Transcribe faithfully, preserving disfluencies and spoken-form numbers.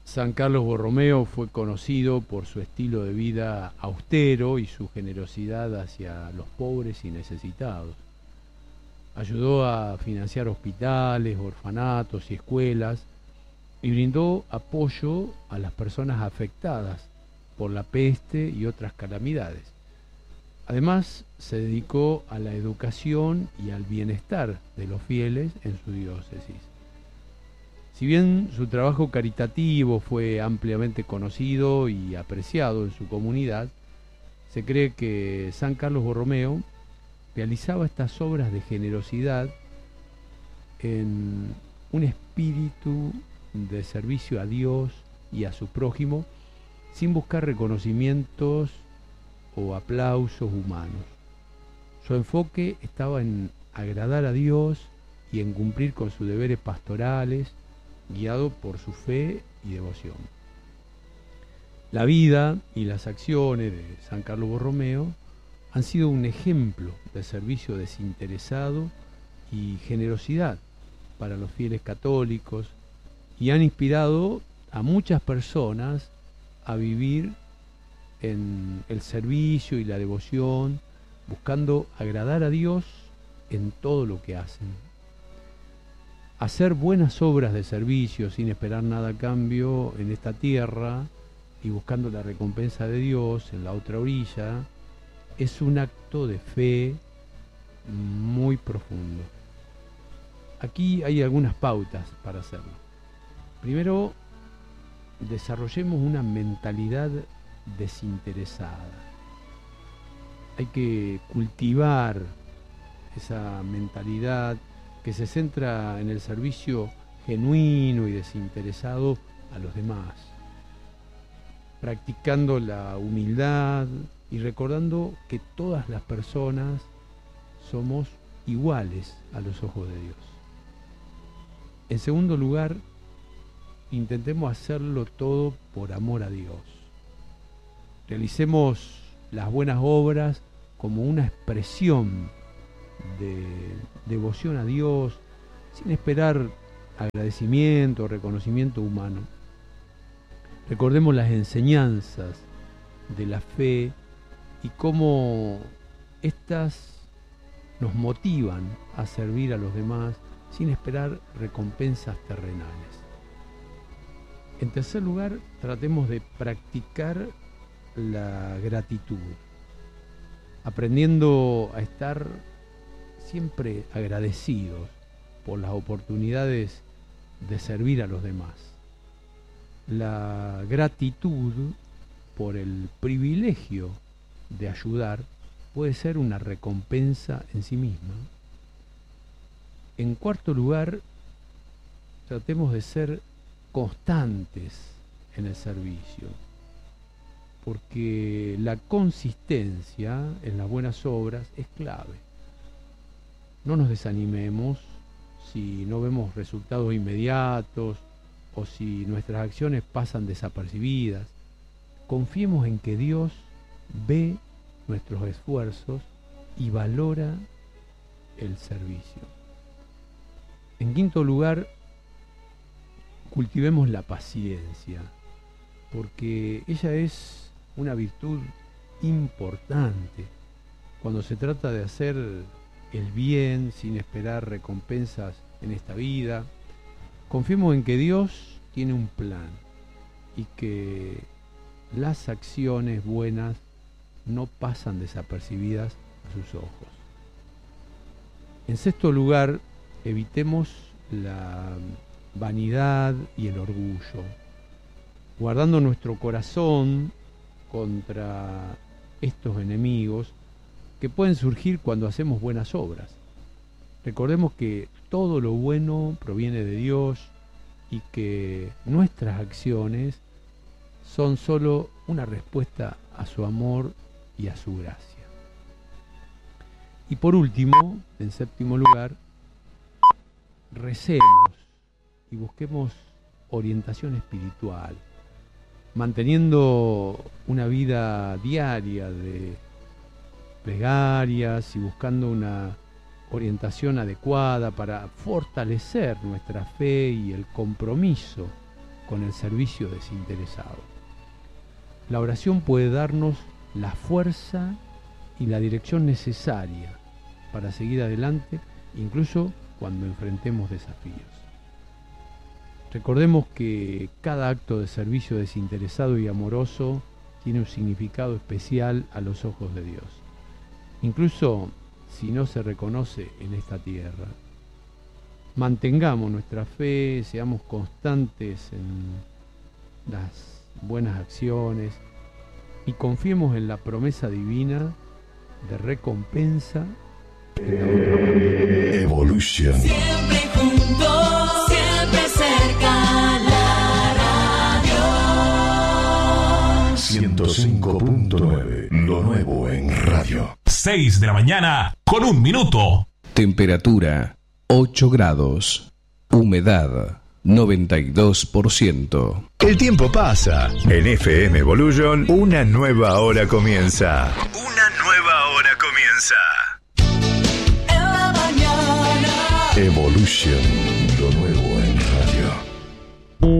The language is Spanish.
San Carlos Borromeo fue conocido por su estilo de vida austero y su generosidad hacia los pobres y necesitados. Ayudó a financiar hospitales, orfanatos y escuelas y brindó apoyo a las personas afectadas por la peste y otras calamidades. Además, se dedicó a la educación y al bienestar de los fieles en su diócesis. Si bien su trabajo caritativo fue ampliamente conocido y apreciado en su comunidad, se cree que San Carlos Borromeo realizaba estas obras de generosidad en un espíritu de servicio a Dios y a su prójimo, sin buscar reconocimientos o aplausos humanos. Su enfoque estaba en agradar a Dios y en cumplir con sus deberes pastorales, guiado por su fe y devoción. La vida y las acciones de San Carlos Borromeo han sido un ejemplo de servicio desinteresado y generosidad para los fieles católicos y han inspirado a muchas personas a vivir en el servicio y la devoción, buscando agradar a Dios en todo lo que hacen. Hacer buenas obras de servicio sin esperar nada a cambio en esta tierra y buscando la recompensa de Dios en la otra orilla es un acto de fe muy profundo. Aquí hay algunas pautas para hacerlo. Primero, desarrollemos una mentalidad desinteresada. Hay que cultivar esa mentalidad que se centra en el servicio genuino y desinteresado a los demás, practicando la humildad y recordando que todas las personas somos iguales a los ojos de Dios. En segundo lugar, intentemos hacerlo todo por amor a Dios. Realicemos las buenas obras como una expresión de devoción a Dios, sin esperar agradecimiento o reconocimiento humano. Recordemos las enseñanzas de la fe y cómo éstas nos motivan a servir a los demás sin esperar recompensas terrenales. En tercer lugar, tratemos de practicar la gratitud, aprendiendo a estar siempre agradecidos por las oportunidades de servir a los demás. La gratitud por el privilegio de ayudar puede ser una recompensa en sí misma. En cuarto lugar, tratemos de ser constantes en el servicio, porque la consistencia en las buenas obras es clave. No nos desanimemos si no vemos resultados inmediatos o si nuestras acciones pasan desapercibidas. Confiemos en que Dios ve nuestros esfuerzos y valora el servicio. En quinto lugar, cultivemos la paciencia, porque ella es una virtud importante cuando se trata de hacer el bien sin esperar recompensas en esta vida. Confiemos en que Dios tiene un plan y que las acciones buenas no pasan desapercibidas a sus ojos. En sexto lugar, evitemos la vanidad y el orgullo, guardando nuestro corazón contra estos enemigos que pueden surgir cuando hacemos buenas obras. Recordemos que todo lo bueno proviene de Dios y que nuestras acciones son solo una respuesta a su amor y a su gracia. Y por último, en séptimo lugar, recemos y busquemos orientación espiritual, manteniendo una vida diaria de plegarias y buscando una orientación adecuada para fortalecer nuestra fe y el compromiso con el servicio desinteresado. La oración puede darnos la fuerza y la dirección necesaria para seguir adelante, incluso cuando enfrentemos desafíos. Recordemos que cada acto de servicio desinteresado y amoroso tiene un significado especial a los ojos de Dios, incluso si no se reconoce en esta tierra. Mantengamos nuestra fe, seamos constantes en las buenas acciones y confiemos en la promesa divina de recompensa en la otra parte. Evolution. Siempre juntos, siempre cerca, la radio. ciento cinco punto nueve, lo nuevo en radio. seis de la mañana con un minuto. Temperatura ocho grados. Humedad noventa y dos por ciento. El tiempo pasa. En F M Evolution, una nueva hora comienza. Una nueva hora comienza. En la mañana. Evolution, lo nuevo en radio.